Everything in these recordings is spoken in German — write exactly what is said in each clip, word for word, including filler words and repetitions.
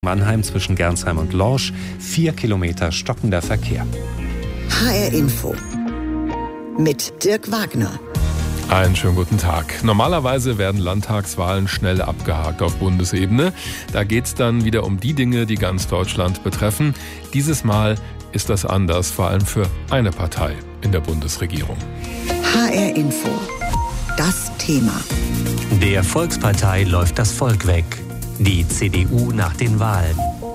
Mannheim zwischen Gernsheim und Lorsch, vier Kilometer stockender Verkehr. H R Info mit Dirk Wagner. Einen schönen guten Tag. Normalerweise werden Landtagswahlen schnell abgehakt auf Bundesebene. Da geht es dann wieder um die Dinge, die ganz Deutschland betreffen. Dieses Mal ist das anders, vor allem für eine Partei in der Bundesregierung. H R Info, das Thema. Der Volkspartei läuft das Volk weg. Die C D U nach den Wahlen.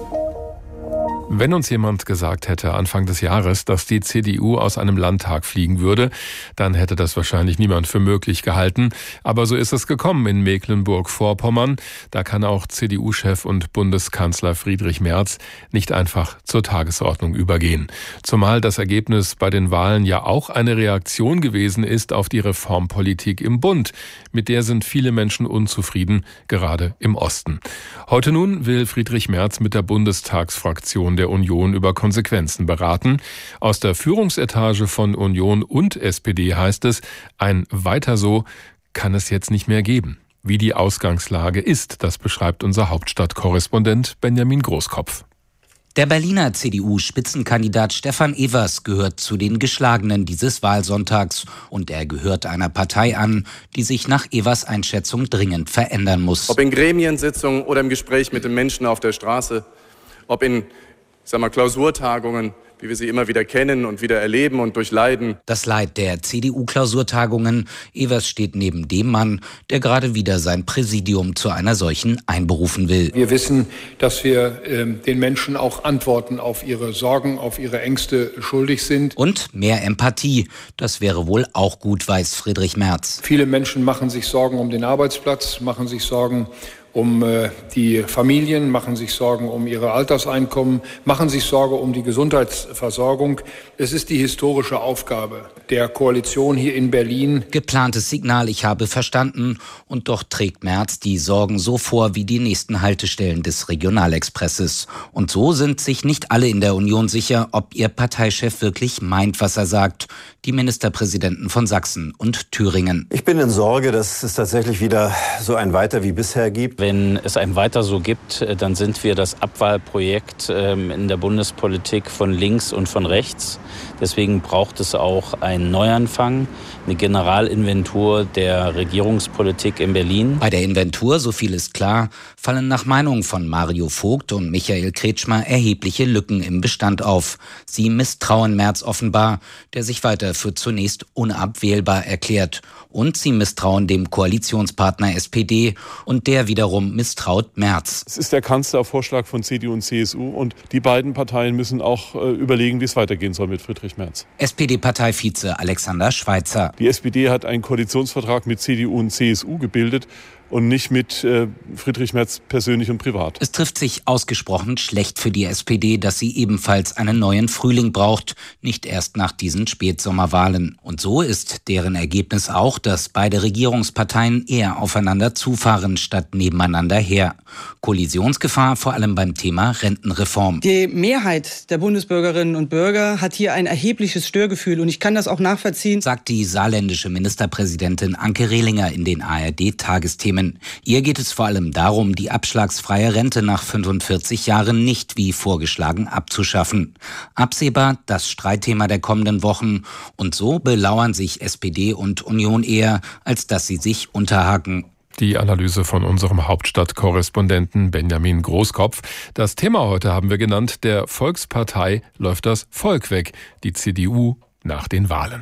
Wenn uns jemand gesagt hätte Anfang des Jahres, dass die C D U aus einem Landtag fliegen würde, dann hätte das wahrscheinlich niemand für möglich gehalten. Aber so ist es gekommen in Mecklenburg-Vorpommern. Da kann auch C D U-Chef und Bundeskanzler Friedrich Merz nicht einfach zur Tagesordnung übergehen. Zumal das Ergebnis bei den Wahlen ja auch eine Reaktion gewesen ist auf die Reformpolitik im Bund. Mit der sind viele Menschen unzufrieden, gerade im Osten. Heute nun will Friedrich Merz mit der Bundestagsfraktion der Union über Konsequenzen beraten. Aus der Führungsetage von Union und S P D heißt es, ein Weiter so kann es jetzt nicht mehr geben. Wie die Ausgangslage ist, das beschreibt unser Hauptstadtkorrespondent Benjamin Großkopf. Der Berliner C D U-Spitzenkandidat Stefan Evers gehört zu den Geschlagenen dieses Wahlsonntags. Und er gehört einer Partei an, die sich nach Evers Einschätzung dringend verändern muss. Ob in Gremiensitzungen oder im Gespräch mit den Menschen auf der Straße, ob in ich sag mal, Klausurtagungen, wie wir sie immer wieder kennen und wieder erleben und durchleiden. Das Leid der C D U-Klausurtagungen. Evers steht neben dem Mann, der gerade wieder sein Präsidium zu einer solchen einberufen will. Wir wissen, dass wir äh, den Menschen auch Antworten auf ihre Sorgen, auf ihre Ängste schuldig sind. Und mehr Empathie. Das wäre wohl auch gut, weiß Friedrich Merz. Viele Menschen machen sich Sorgen um den Arbeitsplatz, machen sich Sorgen um äh, die Familien, machen sich Sorgen um ihre Alterseinkommen, machen sich Sorge um die Gesundheitsversorgung. Es ist die historische Aufgabe der Koalition hier in Berlin. Geplantes Signal, ich habe verstanden. Und doch trägt Merz die Sorgen so vor wie die nächsten Haltestellen des Regionalexpresses. Und so sind sich nicht alle in der Union sicher, ob ihr Parteichef wirklich meint, was er sagt. Die Ministerpräsidenten von Sachsen und Thüringen. Ich bin in Sorge, dass es tatsächlich wieder so ein Weiter wie bisher gibt. Wenn es ein Weiter so gibt, dann sind wir das Abwahlprojekt in der Bundespolitik von links und von rechts. Deswegen braucht es auch einen Neuanfang, eine Generalinventur der Regierungspolitik in Berlin. Bei der Inventur, so viel ist klar, fallen nach Meinung von Mario Vogt und Michael Kretschmer erhebliche Lücken im Bestand auf. Sie misstrauen Merz offenbar, der sich weiter für zunächst unabwählbar erklärt. Und sie misstrauen dem Koalitionspartner S P D und der wiederum misstraut Merz. Es ist der Kanzlervorschlag von C D U und C S U und die beiden Parteien müssen auch äh, überlegen, wie es weitergehen soll mit Friedrich Merz. S P D-Parteivize Alexander Schweitzer. Die S P D hat einen Koalitionsvertrag mit C D U und C S U gebildet und nicht mit äh, Friedrich Merz persönlich und privat. Es trifft sich ausgesprochen schlecht für die S P D, dass sie ebenfalls einen neuen Frühling braucht, nicht erst nach diesen Spätsommerwahlen. Und so ist deren Ergebnis auch, dass beide Regierungsparteien eher aufeinander zufahren, statt nebeneinander her. Kollisionsgefahr vor allem beim Thema Rentenreform. Die Mehrheit der Bundesbürgerinnen und Bürger hat hier ein erhebliches Störgefühl und ich kann das auch nachvollziehen, sagt die saarländische Ministerpräsidentin Anke Rehlinger in den A R D-Tagesthemen. Ihr geht es vor allem darum, die abschlagsfreie Rente nach fünfundvierzig Jahren nicht wie vorgeschlagen abzuschaffen. Absehbar das Streitthema der kommenden Wochen. Und so belauern sich S P D und Union eher, als dass sie sich unterhaken. Die Analyse von unserem Hauptstadtkorrespondenten Benjamin Großkopf. Das Thema heute haben wir genannt, der Volkspartei läuft das Volk weg, die C D U nach den Wahlen.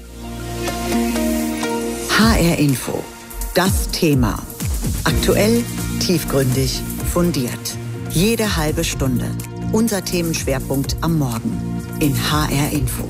H R Info, das Thema. Aktuell, tiefgründig, fundiert. Jede halbe Stunde. Unser Themenschwerpunkt am Morgen in H R Info.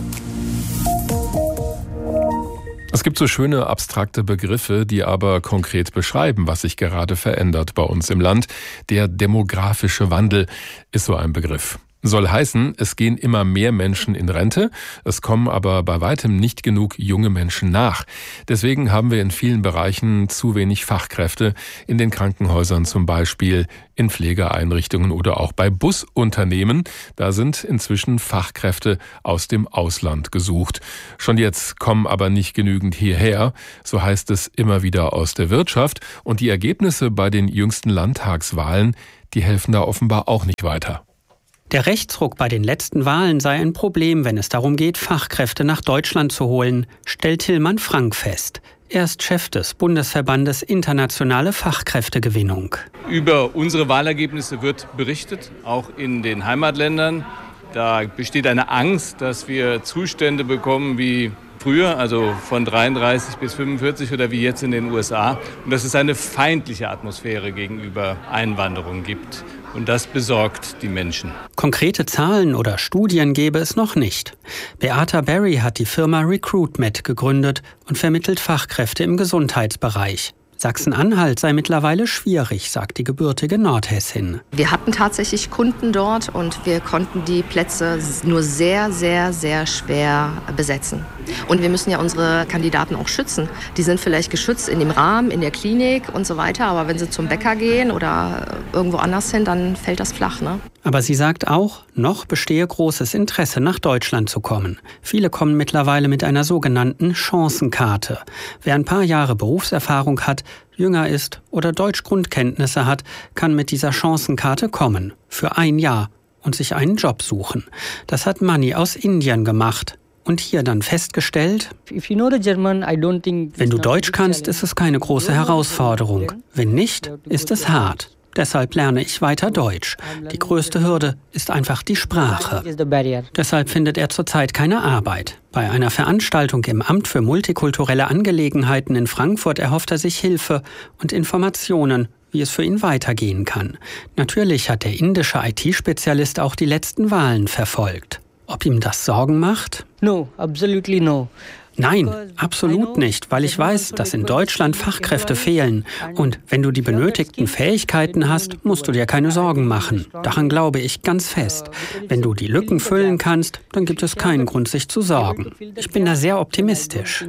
Es gibt so schöne abstrakte Begriffe, die aber konkret beschreiben, was sich gerade verändert bei uns im Land. Der demografische Wandel ist so ein Begriff. Soll heißen, es gehen immer mehr Menschen in Rente, es kommen aber bei weitem nicht genug junge Menschen nach. Deswegen haben wir in vielen Bereichen zu wenig Fachkräfte, in den Krankenhäusern zum Beispiel, in Pflegeeinrichtungen oder auch bei Busunternehmen. Da sind inzwischen Fachkräfte aus dem Ausland gesucht. Schon jetzt kommen aber nicht genügend hierher, so heißt es immer wieder aus der Wirtschaft. Und die Ergebnisse bei den jüngsten Landtagswahlen, die helfen da offenbar auch nicht weiter. Der Rechtsruck bei den letzten Wahlen sei ein Problem, wenn es darum geht, Fachkräfte nach Deutschland zu holen, stellt Tillmann Frank fest. Er ist Chef des Bundesverbandes Internationale Fachkräftegewinnung. Über unsere Wahlergebnisse wird berichtet, auch in den Heimatländern. Da besteht eine Angst, dass wir Zustände bekommen wie früher, also von dreiunddreißig bis fünfundvierzig oder wie jetzt in den U S A. Und dass es eine feindliche Atmosphäre gegenüber Einwanderung gibt. Und das besorgt die Menschen. Konkrete Zahlen oder Studien gäbe es noch nicht. Beata Berry hat die Firma RecruitMed gegründet und vermittelt Fachkräfte im Gesundheitsbereich. Sachsen-Anhalt sei mittlerweile schwierig, sagt die gebürtige Nordhessin. Wir hatten tatsächlich Kunden dort und wir konnten die Plätze nur sehr, sehr, sehr schwer besetzen. Und wir müssen ja unsere Kandidaten auch schützen. Die sind vielleicht geschützt in dem Rahmen, in der Klinik und so weiter. Aber wenn sie zum Bäcker gehen oder irgendwo anders hin, dann fällt das flach, ne? Aber sie sagt auch, noch bestehe großes Interesse, nach Deutschland zu kommen. Viele kommen mittlerweile mit einer sogenannten Chancenkarte. Wer ein paar Jahre Berufserfahrung hat, jünger ist oder Deutschgrundkenntnisse hat, kann mit dieser Chancenkarte kommen. Für ein Jahr und sich einen Job suchen. Das hat Mani aus Indien gemacht. Und hier dann festgestellt, wenn du Deutsch kannst, ist es keine große Herausforderung. Wenn nicht, ist es hart. Deshalb lerne ich weiter Deutsch. Die größte Hürde ist einfach die Sprache. Deshalb findet er zurzeit keine Arbeit. Bei einer Veranstaltung im Amt für multikulturelle Angelegenheiten in Frankfurt erhofft er sich Hilfe und Informationen, wie es für ihn weitergehen kann. Natürlich hat der indische I T-Spezialist auch die letzten Wahlen verfolgt. Ob ihm das Sorgen macht? No, absolutely no. Nein, absolut nicht, weil ich weiß, dass in Deutschland Fachkräfte fehlen. Und wenn du die benötigten Fähigkeiten hast, musst du dir keine Sorgen machen. Daran glaube ich ganz fest. Wenn du die Lücken füllen kannst, dann gibt es keinen Grund, sich zu sorgen. Ich bin da sehr optimistisch.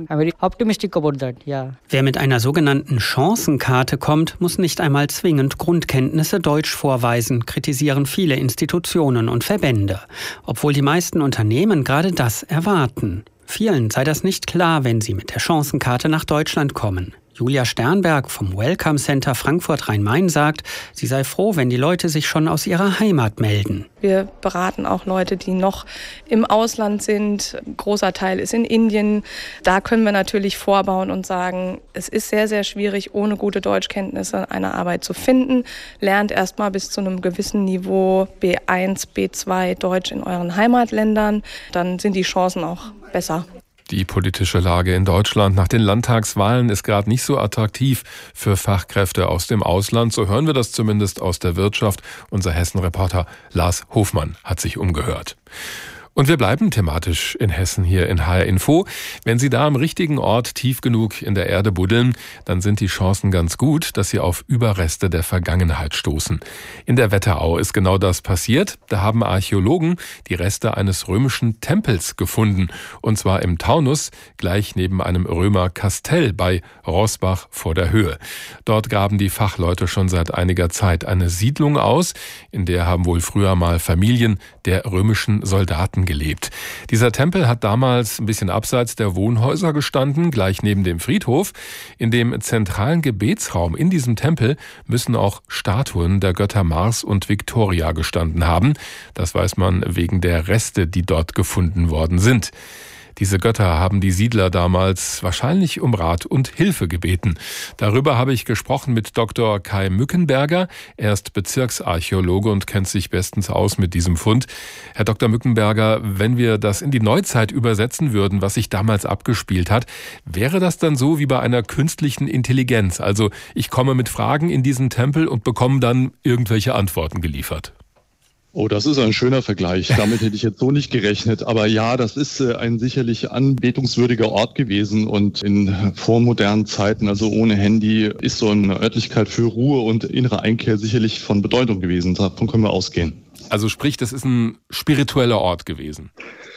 Wer mit einer sogenannten Chancenkarte kommt, muss nicht einmal zwingend Grundkenntnisse Deutsch vorweisen, kritisieren viele Institutionen und Verbände. Obwohl die meisten Unternehmen gerade das erwarten. Vielen sei das nicht klar, wenn sie mit der Chancenkarte nach Deutschland kommen. Julia Sternberg vom Welcome Center Frankfurt Rhein-Main sagt, sie sei froh, wenn die Leute sich schon aus ihrer Heimat melden. Wir beraten auch Leute, die noch im Ausland sind. Ein großer Teil ist in Indien. Da können wir natürlich vorbauen und sagen, es ist sehr, sehr schwierig, ohne gute Deutschkenntnisse eine Arbeit zu finden. Lernt erst mal bis zu einem gewissen Niveau B eins, B zwei Deutsch in euren Heimatländern. Dann sind die Chancen auch besser. Die politische Lage in Deutschland nach den Landtagswahlen ist gerade nicht so attraktiv für Fachkräfte aus dem Ausland. So hören wir das zumindest aus der Wirtschaft. Unser Hessen-Reporter Lars Hofmann hat sich umgehört. Und wir bleiben thematisch in Hessen hier in H R Info. Wenn Sie da am richtigen Ort tief genug in der Erde buddeln, dann sind die Chancen ganz gut, dass Sie auf Überreste der Vergangenheit stoßen. In der Wetterau ist genau das passiert. Da haben Archäologen die Reste eines römischen Tempels gefunden. Und zwar im Taunus, gleich neben einem Römerkastell bei Roßbach vor der Höhe. Dort graben die Fachleute schon seit einiger Zeit eine Siedlung aus. In der haben wohl früher mal Familien der römischen Soldaten gelebt. Dieser Tempel hat damals ein bisschen abseits der Wohnhäuser gestanden, gleich neben dem Friedhof. In dem zentralen Gebetsraum in diesem Tempel müssen auch Statuen der Götter Mars und Victoria gestanden haben. Das weiß man wegen der Reste, die dort gefunden worden sind. Diese Götter haben die Siedler damals wahrscheinlich um Rat und Hilfe gebeten. Darüber habe ich gesprochen mit Doktor Kai Mückenberger. Er ist Bezirksarchäologe und kennt sich bestens aus mit diesem Fund. Herr Doktor Mückenberger, wenn wir das in die Neuzeit übersetzen würden, was sich damals abgespielt hat, wäre das dann so wie bei einer künstlichen Intelligenz? Also ich komme mit Fragen in diesen Tempel und bekomme dann irgendwelche Antworten geliefert. Oh, das ist ein schöner Vergleich. Damit hätte ich jetzt so nicht gerechnet. Aber ja, das ist ein sicherlich anbetungswürdiger Ort gewesen. Und in vormodernen Zeiten, also ohne Handy, ist so eine Örtlichkeit für Ruhe und innere Einkehr sicherlich von Bedeutung gewesen. Davon können wir ausgehen. Also sprich, das ist ein spiritueller Ort gewesen.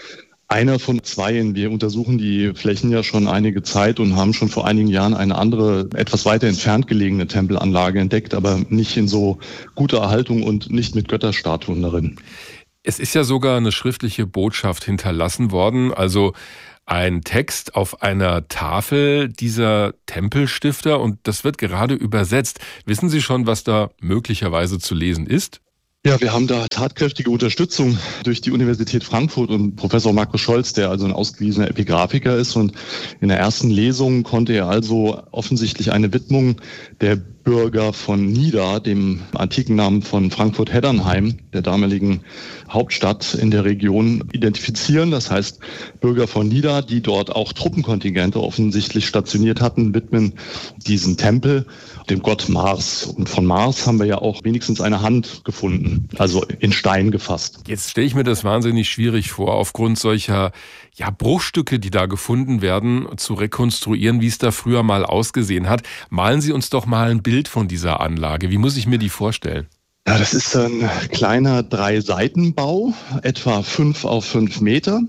Einer von zweien. Wir untersuchen die Flächen ja schon einige Zeit und haben schon vor einigen Jahren eine andere, etwas weiter entfernt gelegene Tempelanlage entdeckt, aber nicht in so guter Erhaltung und nicht mit Götterstatuen darin. Es ist ja sogar eine schriftliche Botschaft hinterlassen worden. Also ein Text auf einer Tafel dieser Tempelstifter und das wird gerade übersetzt. Wissen Sie schon, was da möglicherweise zu lesen ist? Ja, wir haben da tatkräftige Unterstützung durch die Universität Frankfurt und Professor Markus Scholz, der also ein ausgewiesener Epigraphiker ist. Und in der ersten Lesung konnte er also offensichtlich eine Widmung der Bürger von Nida, dem antiken Namen von Frankfurt-Heddernheim, der damaligen Hauptstadt in der Region, identifizieren. Das heißt, Bürger von Nida, die dort auch Truppenkontingente offensichtlich stationiert hatten, widmen diesen Tempel dem Gott Mars. Und von Mars haben wir ja auch wenigstens eine Hand gefunden, also in Stein gefasst. Jetzt stelle ich mir das wahnsinnig schwierig vor, aufgrund solcher ja, Bruchstücke, die da gefunden werden, zu rekonstruieren, wie es da früher mal ausgesehen hat. Malen Sie uns doch mal ein Bild von dieser Anlage. Wie muss ich mir die vorstellen? Ja, das ist ein kleiner Drei-Seiten-Bau, etwa fünf auf fünf Meter.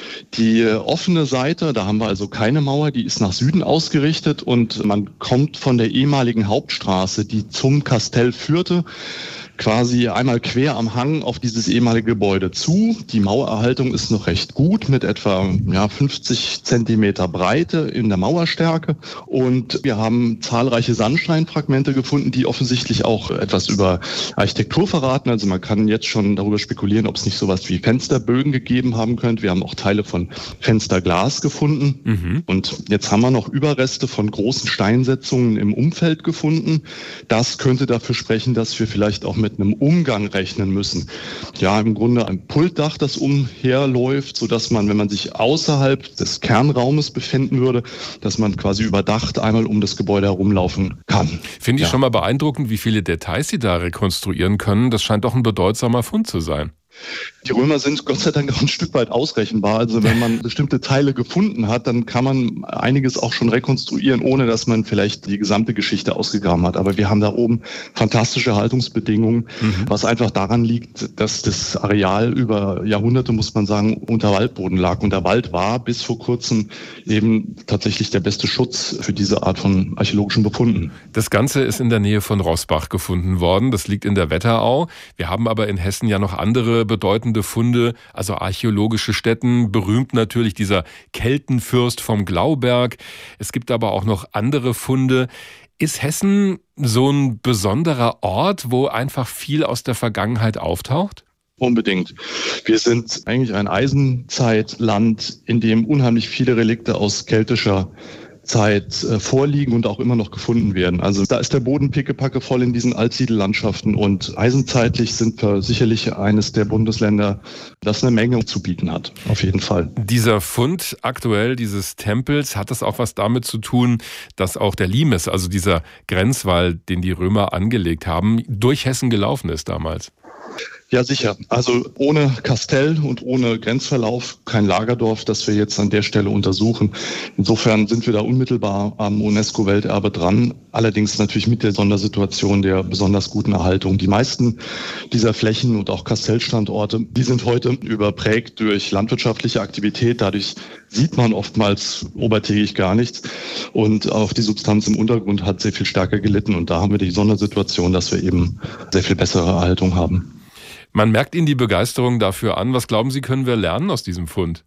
Die offene Seite, da haben wir also keine Mauer, die ist nach Süden ausgerichtet und man kommt von der ehemaligen Hauptstraße, die zum Kastell führte, quasi einmal quer am Hang auf dieses ehemalige Gebäude zu. Die Mauererhaltung ist noch recht gut mit etwa ja, fünfzig Zentimeter Breite in der Mauerstärke. Und wir haben zahlreiche Sandsteinfragmente gefunden, die offensichtlich auch etwas über Architektur verraten. Also man kann jetzt schon darüber spekulieren, ob es nicht sowas wie Fensterbögen gegeben haben könnte. Wir haben auch Teile von Fensterglas gefunden. Mhm. Und jetzt haben wir noch Überreste von großen Steinsetzungen im Umfeld gefunden. Das könnte dafür sprechen, dass wir vielleicht auch mit mit einem Umgang rechnen müssen. Ja, im Grunde ein Pultdach, das umherläuft, sodass man, wenn man sich außerhalb des Kernraumes befinden würde, dass man quasi überdacht einmal um das Gebäude herumlaufen kann. Finde ich ja. schon mal beeindruckend, wie viele Details Sie da rekonstruieren können. Das scheint doch ein bedeutsamer Fund zu sein. Die Römer sind Gott sei Dank auch ein Stück weit ausrechenbar. Also wenn man bestimmte Teile gefunden hat, dann kann man einiges auch schon rekonstruieren, ohne dass man vielleicht die gesamte Geschichte ausgegraben hat. Aber wir haben da oben fantastische Haltungsbedingungen, mhm. was einfach daran liegt, dass das Areal über Jahrhunderte, muss man sagen, unter Waldboden lag. Und der Wald war bis vor kurzem eben tatsächlich der beste Schutz für diese Art von archäologischen Befunden. Das Ganze ist in der Nähe von Roßbach gefunden worden. Das liegt in der Wetterau. Wir haben aber in Hessen ja noch andere bedeutende Funde, also archäologische Stätten, berühmt natürlich dieser Keltenfürst vom Glauberg. Es gibt aber auch noch andere Funde. Ist Hessen so ein besonderer Ort, wo einfach viel aus der Vergangenheit auftaucht? Unbedingt. Wir sind eigentlich ein Eisenzeitland, in dem unheimlich viele Relikte aus keltischer Zeit äh, vorliegen und auch immer noch gefunden werden. Also da ist der Boden pickepacke voll in diesen Altsiedellandschaften und eisenzeitlich sind wir sicherlich eines der Bundesländer, das eine Menge zu bieten hat. Auf jeden Fall. Dieser Fund aktuell dieses Tempels, hat das auch was damit zu tun, dass auch der Limes, also dieser Grenzwall, den die Römer angelegt haben, durch Hessen gelaufen ist damals? Ja, sicher. Also ohne Kastell und ohne Grenzverlauf kein Lagerdorf, das wir jetzt an der Stelle untersuchen. Insofern sind wir da unmittelbar am UNESCO-Welterbe dran. Allerdings natürlich mit der Sondersituation der besonders guten Erhaltung. Die meisten dieser Flächen und auch Kastellstandorte, die sind heute überprägt durch landwirtschaftliche Aktivität. Dadurch sieht man oftmals obertägig gar nichts. Und auch die Substanz im Untergrund hat sehr viel stärker gelitten. Und da haben wir die Sondersituation, dass wir eben sehr viel bessere Erhaltung haben. Man merkt Ihnen die Begeisterung dafür an. Was glauben Sie, können wir lernen aus diesem Fund?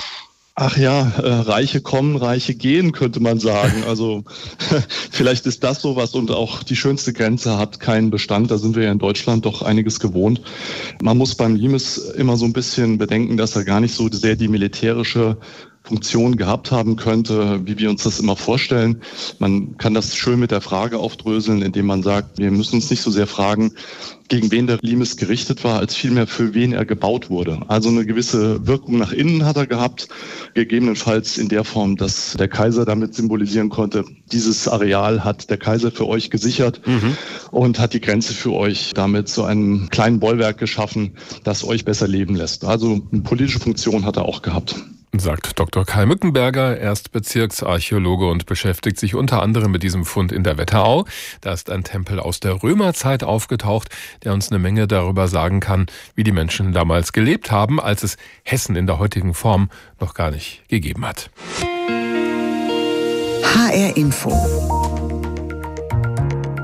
Ach ja, äh, Reiche kommen, Reiche gehen, könnte man sagen. Also vielleicht ist das sowas und auch die schönste Grenze hat keinen Bestand. Da sind wir ja in Deutschland doch einiges gewohnt. Man muss beim Limes immer so ein bisschen bedenken, dass er gar nicht so sehr die militärische Funktion gehabt haben könnte, wie wir uns das immer vorstellen. Man kann das schön mit der Frage aufdröseln, indem man sagt, wir müssen uns nicht so sehr fragen, gegen wen der Limes gerichtet war, als vielmehr für wen er gebaut wurde. Also eine gewisse Wirkung nach innen hat er gehabt, gegebenenfalls in der Form, dass der Kaiser damit symbolisieren konnte, dieses Areal hat der Kaiser für euch gesichert mhm. und hat die Grenze für euch damit zu einem kleinen Bollwerk geschaffen, das euch besser leben lässt. Also eine politische Funktion hat er auch gehabt. Sagt Doktor Karl Mückenberger, er ist Bezirksarchäologe und beschäftigt sich unter anderem mit diesem Fund in der Wetterau. Da ist ein Tempel aus der Römerzeit aufgetaucht, der uns eine Menge darüber sagen kann, wie die Menschen damals gelebt haben, als es Hessen in der heutigen Form noch gar nicht gegeben hat. H R Info.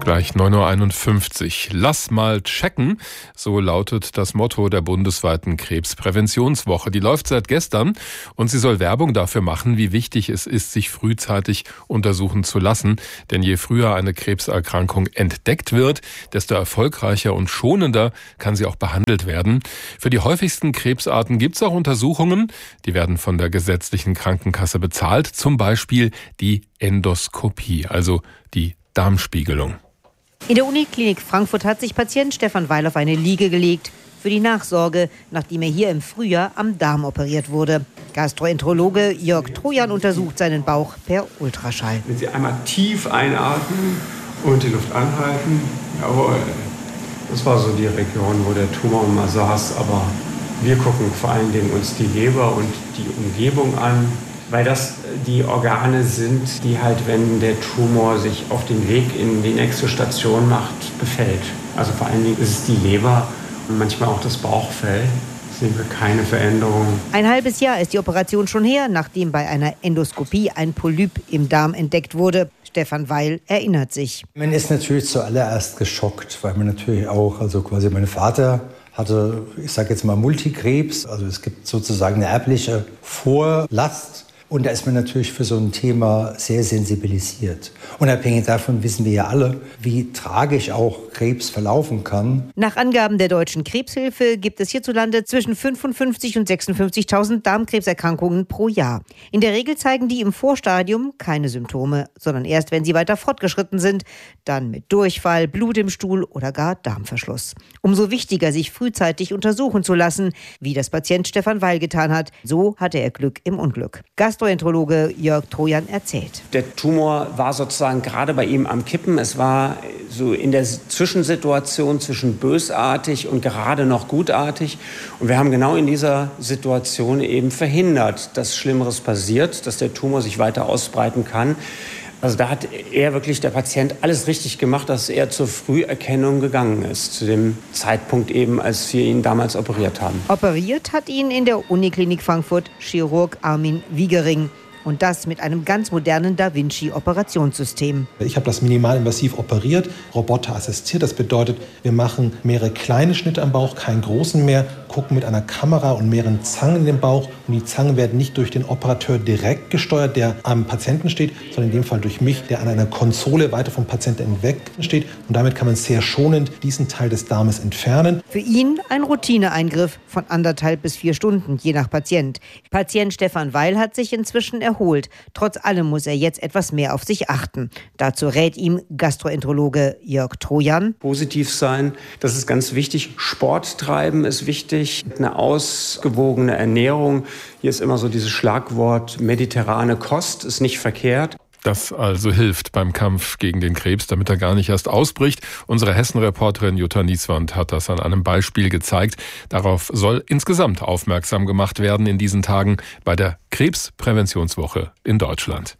Gleich neun Uhr einundfünfzig. Lass mal checken, so lautet das Motto der bundesweiten Krebspräventionswoche. Die läuft seit gestern und sie soll Werbung dafür machen, wie wichtig es ist, sich frühzeitig untersuchen zu lassen. Denn je früher eine Krebserkrankung entdeckt wird, desto erfolgreicher und schonender kann sie auch behandelt werden. Für die häufigsten Krebsarten gibt es auch Untersuchungen, die werden von der gesetzlichen Krankenkasse bezahlt. Zum Beispiel die Endoskopie, also die Darmspiegelung. In der Uniklinik Frankfurt hat sich Patient Stefan Weil auf eine Liege gelegt für die Nachsorge, nachdem er hier im Frühjahr am Darm operiert wurde. Gastroenterologe Jörg Trojan untersucht seinen Bauch per Ultraschall. Wenn Sie einmal tief einatmen und die Luft anhalten, jawohl, das war so die Region, wo der Tumor mal saß. Aber wir gucken vor allen Dingen uns die Leber und die Umgebung an, weil das die Organe sind, die halt, wenn der Tumor sich auf den Weg in die nächste Station macht, befällt. Also vor allen Dingen ist es die Leber und manchmal auch das Bauchfell. Sehen wir keine Veränderung. Ein halbes Jahr ist die Operation schon her, nachdem bei einer Endoskopie ein Polyp im Darm entdeckt wurde. Stefan Weil erinnert sich. Man ist natürlich zuallererst geschockt, weil man natürlich auch, also quasi mein Vater hatte, ich sage jetzt mal Multikrebs. Also es gibt sozusagen eine erbliche Vorlast. Und da ist man natürlich für so ein Thema sehr sensibilisiert. Unabhängig davon wissen wir ja alle, wie tragisch auch Krebs verlaufen kann. Nach Angaben der Deutschen Krebshilfe gibt es hierzulande zwischen fünfundfünfzigtausend und sechsundfünfzigtausend Darmkrebserkrankungen pro Jahr. In der Regel zeigen die im Vorstadium keine Symptome, sondern erst, wenn sie weiter fortgeschritten sind, dann mit Durchfall, Blut im Stuhl oder gar Darmverschluss. Umso wichtiger, sich frühzeitig untersuchen zu lassen, wie das Patient Stefan Weil getan hat. So hatte er Glück im Unglück. Gastroenterologe Jörg Trojan erzählt. Der Tumor war sozusagen gerade bei ihm am Kippen. Es war so in der Zwischensituation zwischen bösartig und gerade noch gutartig. Und wir haben genau in dieser Situation eben verhindert, dass Schlimmeres passiert, dass der Tumor sich weiter ausbreiten kann. Also da hat er wirklich, der Patient, alles richtig gemacht, dass er zur Früherkennung gegangen ist, zu dem Zeitpunkt eben, als wir ihn damals operiert haben. Operiert hat ihn in der Uniklinik Frankfurt Chirurg Armin Wiegering. Und das mit einem ganz modernen Da Vinci-Operationssystem. Ich habe das minimalinvasiv operiert, Roboter assistiert. Das bedeutet, wir machen mehrere kleine Schnitte am Bauch, keinen großen mehr, gucken mit einer Kamera und mehreren Zangen in den Bauch. Und die Zangen werden nicht durch den Operateur direkt gesteuert, der am Patienten steht, sondern in dem Fall durch mich, der an einer Konsole weiter vom Patienten hinweg steht. Und damit kann man sehr schonend diesen Teil des Darmes entfernen. Für ihn ein Routineeingriff von anderthalb bis vier Stunden, je nach Patient. Patient Stefan Weil hat sich inzwischen erholt. Erholt. Trotz allem muss er jetzt etwas mehr auf sich achten. Dazu rät ihm Gastroenterologe Jörg Trojan. Positiv sein, das ist ganz wichtig. Sport treiben ist wichtig. Eine ausgewogene Ernährung. Hier ist immer so dieses Schlagwort mediterrane Kost, ist nicht verkehrt. Das also hilft beim Kampf gegen den Krebs, damit er gar nicht erst ausbricht. Unsere Hessen-Reporterin Jutta Nieswand hat das an einem Beispiel gezeigt. Darauf soll insgesamt aufmerksam gemacht werden in diesen Tagen bei der Krebspräventionswoche in Deutschland.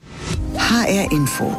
H R Info.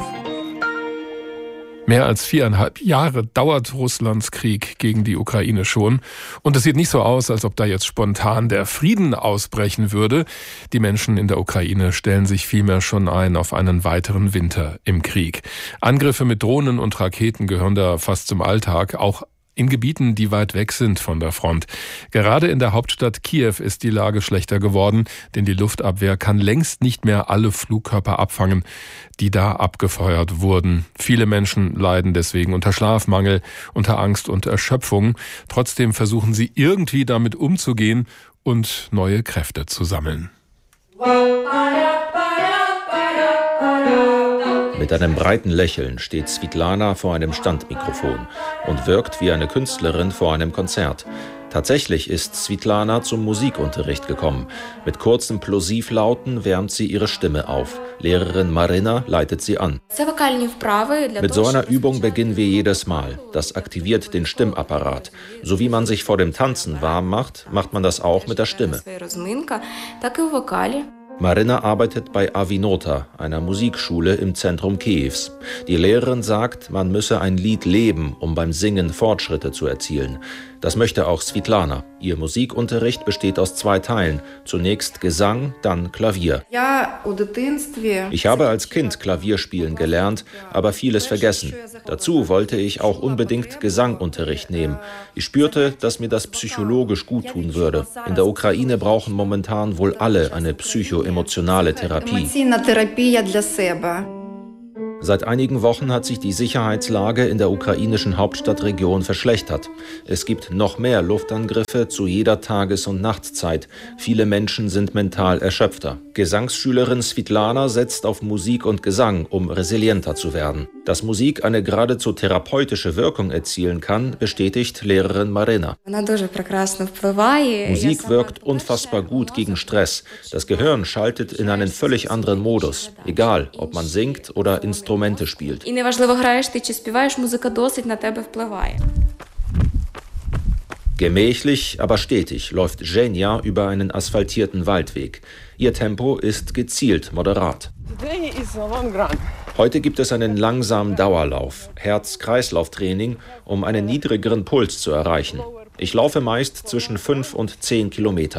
Mehr als viereinhalb Jahre dauert Russlands Krieg gegen die Ukraine schon. Und es sieht nicht so aus, als ob da jetzt spontan der Frieden ausbrechen würde. Die Menschen in der Ukraine stellen sich vielmehr schon ein auf einen weiteren Winter im Krieg. Angriffe mit Drohnen und Raketen gehören da fast zum Alltag, auch in Gebieten, die weit weg sind von der Front. Gerade in der Hauptstadt Kiew ist die Lage schlechter geworden, denn die Luftabwehr kann längst nicht mehr alle Flugkörper abfangen, die da abgefeuert wurden. Viele Menschen leiden deswegen unter Schlafmangel, unter Angst und Erschöpfung. Trotzdem versuchen sie irgendwie damit umzugehen und neue Kräfte zu sammeln. Mit einem breiten Lächeln steht Svitlana vor einem Standmikrofon und wirkt wie eine Künstlerin vor einem Konzert. Tatsächlich ist Svitlana zum Musikunterricht gekommen. Mit kurzen Plosivlauten wärmt sie ihre Stimme auf. Lehrerin Marina leitet sie an. Mit so einer Übung beginnen wir jedes Mal. Das aktiviert den Stimmapparat. So wie man sich vor dem Tanzen warm macht, macht man das auch mit der Stimme. Marina arbeitet bei Avinota, einer Musikschule im Zentrum Kiews. Die Lehrerin sagt, man müsse ein Lied leben, um beim Singen Fortschritte zu erzielen. Das möchte auch Svitlana. Ihr Musikunterricht besteht aus zwei Teilen. Zunächst Gesang, dann Klavier. Ich habe als Kind Klavierspielen gelernt, aber vieles vergessen. Dazu wollte ich auch unbedingt Gesangunterricht nehmen. Ich spürte, dass mir das psychologisch gut tun würde. In der Ukraine brauchen momentan wohl alle eine psychoemotionale Therapie. Seit einigen Wochen hat sich die Sicherheitslage in der ukrainischen Hauptstadtregion verschlechtert. Es gibt noch mehr Luftangriffe zu jeder Tages- und Nachtzeit. Viele Menschen sind mental erschöpfter. Gesangsschülerin Svitlana setzt auf Musik und Gesang, um resilienter zu werden. Dass Musik eine geradezu therapeutische Wirkung erzielen kann, bestätigt Lehrerin Marina. Musik wirkt unfassbar gut gegen Stress. Das Gehirn schaltet in einen völlig anderen Modus, egal ob man singt oder Instrumente spielt. Gemächlich, aber stetig läuft Zhenya über einen asphaltierten Waldweg. Ihr Tempo ist gezielt moderat. Heute gibt es einen langsamen Dauerlauf, Herz-Kreislauf-Training, um einen niedrigeren Puls zu erreichen. Ich laufe meist zwischen fünf und zehn Kilometer.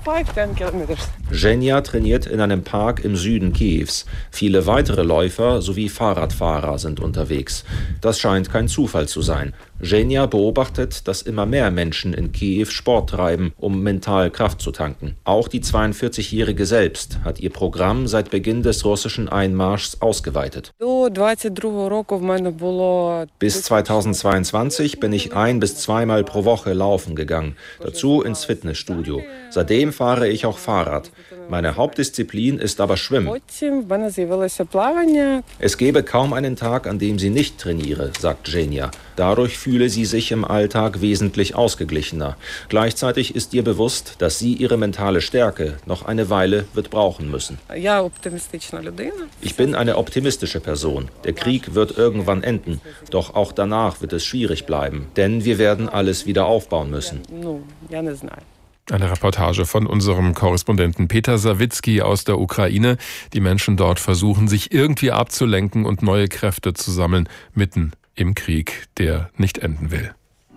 Zhenya trainiert in einem Park im Süden Kiews. Viele weitere Läufer sowie Fahrradfahrer sind unterwegs. Das scheint kein Zufall zu sein. Zhenya beobachtet, dass immer mehr Menschen in Kiew Sport treiben, um mental Kraft zu tanken. Auch die zweiundvierzigjährige selbst hat ihr Programm seit Beginn des russischen Einmarschs ausgeweitet. Bis zweitausendzweiundzwanzig bin ich ein- bis zweimal pro Woche laufen gegangen, dazu ins Fitnessstudio. Seitdem fahre ich auch Fahrrad. Meine Hauptdisziplin ist aber Schwimmen. Es gäbe kaum einen Tag, an dem sie nicht trainiere, sagt Zhenya. Dadurch fühle sie sich im Alltag wesentlich ausgeglichener. Gleichzeitig ist ihr bewusst, dass sie ihre mentale Stärke noch eine Weile wird brauchen müssen. Ich bin eine optimistische Person. Der Krieg wird irgendwann enden. Doch auch danach wird es schwierig bleiben. Denn wir werden alles wieder aufbauen müssen. Eine Reportage von unserem Korrespondenten Peter Sawicki aus der Ukraine. Die Menschen dort versuchen, sich irgendwie abzulenken und neue Kräfte zu sammeln, mitten im Krieg, der nicht enden will.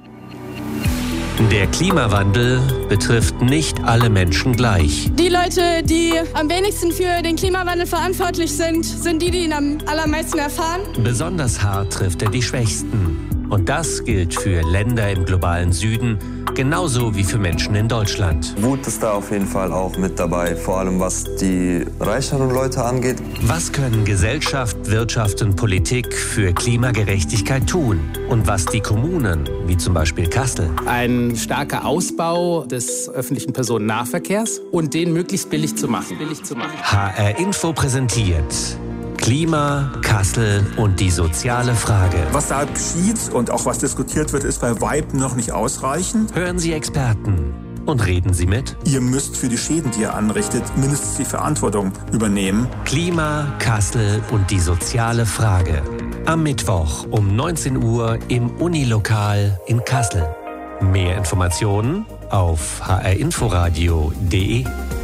Der Klimawandel betrifft nicht alle Menschen gleich. Die Leute, die am wenigsten für den Klimawandel verantwortlich sind, sind die, die ihn am allermeisten erfahren. Besonders hart trifft er die Schwächsten. Und das gilt für Länder im globalen Süden, genauso wie für Menschen in Deutschland. Wut ist da auf jeden Fall auch mit dabei, vor allem was die reicheren Leute angeht. Was können Gesellschaft, Wirtschaft und Politik für Klimagerechtigkeit tun? Und was die Kommunen, wie zum Beispiel Kassel? Ein starker Ausbau des öffentlichen Personennahverkehrs und den möglichst billig zu machen. Billig zu machen. H R Info präsentiert Klima, Kassel und die soziale Frage. Was da geschieht und auch was diskutiert wird, ist bei weitem noch nicht ausreichend. Hören Sie Experten und reden Sie mit. Ihr müsst für die Schäden, die ihr anrichtet, mindestens die Verantwortung übernehmen. Klima, Kassel und die soziale Frage. Am Mittwoch um neunzehn Uhr im Unilokal in Kassel. Mehr Informationen auf h r inforadio punkt d e.